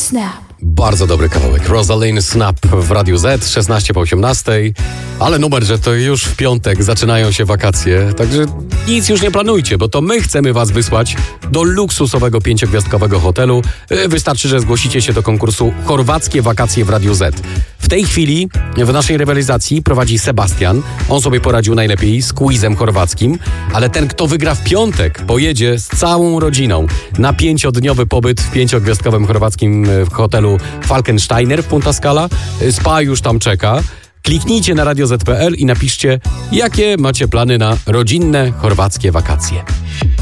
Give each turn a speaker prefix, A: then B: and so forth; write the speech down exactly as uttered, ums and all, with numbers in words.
A: Snap.
B: Bardzo dobry kawałek. Rosalind Snap w Radiu Z, szesnaście po osiemnastej. Ale numer, że to już w piątek zaczynają się wakacje, także nic już nie planujcie, bo to my chcemy was wysłać do luksusowego pięciogwiazdkowego hotelu. Wystarczy, że zgłosicie się do konkursu Chorwackie wakacje w Radiu Z. W tej chwili w naszej rywalizacji prowadzi Sebastian. On sobie poradził najlepiej z quizem chorwackim, ale ten, kto wygra w piątek, pojedzie z całą rodziną na pięciodniowy pobyt w pięciogwiazdkowym chorwackim hotelu Falkensteiner w Punta Scala. Spa już tam czeka. Kliknijcie na radio zet kropka pe el i napiszcie, jakie macie plany na rodzinne chorwackie wakacje.